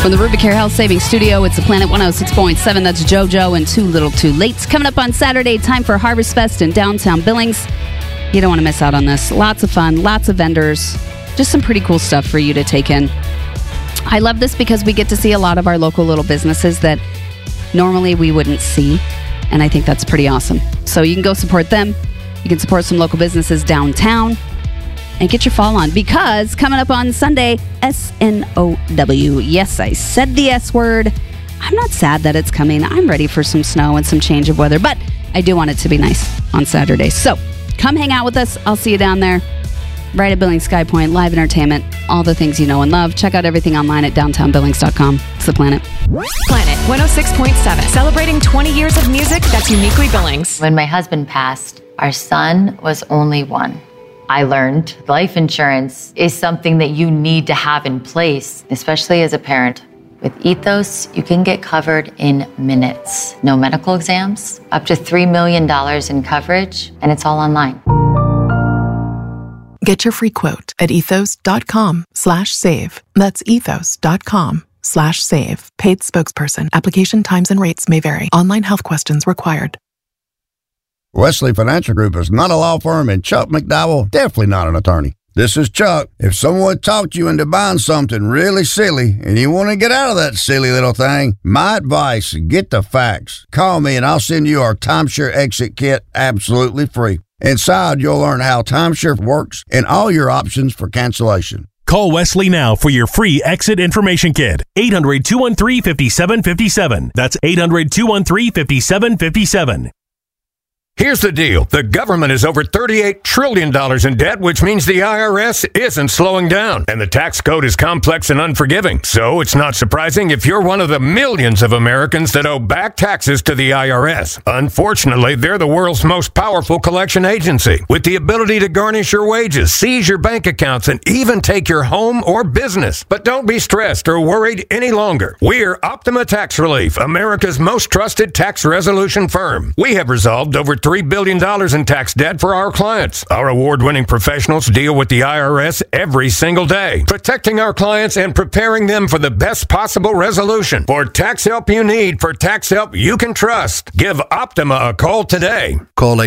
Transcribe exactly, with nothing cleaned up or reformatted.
From the Rubicare Health Savings Studio, it's the Planet one oh six point seven. That's JoJo and Too Little Too Late. Coming up on Saturday, time for Harvest Fest in downtown Billings. You don't want to miss out on this. Lots of fun, lots of vendors, just some pretty cool stuff for you to take in. I love this because we get to see a lot of our local little businesses that normally we wouldn't see, and I think that's pretty awesome. So you can go support them. You can support some local businesses downtown and get your fall on, because coming up on Sunday, S N O W. Yes, I said the S word. I'm not sad that it's coming. I'm ready for some snow and some change of weather, but I do want it to be nice on Saturday. So come hang out with us. I'll see you down there right at Billings Sky Point. Live entertainment, all the things you know and love. Check out everything online at downtown billings dot com. It's the Planet. Planet one oh six point seven, celebrating twenty years of music that's uniquely Billings. When my husband passed, our son was only one. I learned life insurance is something that you need to have in place, especially as a parent. With Ethos, you can get covered in minutes. No medical exams, up to three million dollars in coverage, and it's all online. Get your free quote at ethos.com slash save. That's ethos.com slash save. Paid spokesperson. Application times and rates may vary. Online health questions required. Wesley Financial Group is not a law firm, and Chuck McDowell definitely not an attorney. This is Chuck. If someone talked you into buying something really silly and you want to get out of that silly little thing, my advice, get the facts. Call me and I'll send you our timeshare exit kit absolutely free. Inside, you'll learn how timeshare works and all your options for cancellation. Call Wesley now for your free exit information kit. eight hundred, two one three, five seven five seven. That's eight hundred, two one three, five seven five seven. Here's the deal. The government is over thirty-eight trillion dollars in debt, which means the I R S isn't slowing down. And the tax code is complex and unforgiving. So it's not surprising if you're one of the millions of Americans that owe back taxes to the I R S. Unfortunately, they're the world's most powerful collection agency, with the ability to garnish your wages, seize your bank accounts, and even take your home or business. But don't be stressed or worried any longer. We're Optima Tax Relief, America's most trusted tax resolution firm. We have resolved over three billion dollars in tax debt for our clients. Our award-winning professionals deal with the I R S every single day, protecting our clients and preparing them for the best possible resolution. For tax help you need, for tax help you can trust, give Optima a call today. Call